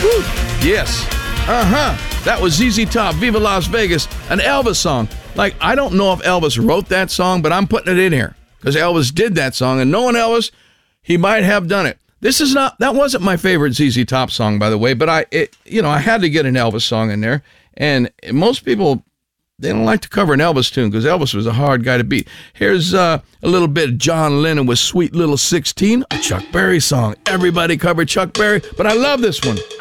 Yes. That was ZZ Top, Viva Las Vegas, an Elvis song. Like, I don't know if Elvis wrote that song, but I'm putting it in here because Elvis did that song, and knowing Elvis, he might have done it. That wasn't my favorite ZZ Top song, by the way, but I had to get an Elvis song in there, and most people, they don't like to cover an Elvis tune because Elvis was a hard guy to beat. Here's a little bit of John Lennon with Sweet Little 16, a Chuck Berry song. Everybody covered Chuck Berry, but I love this one.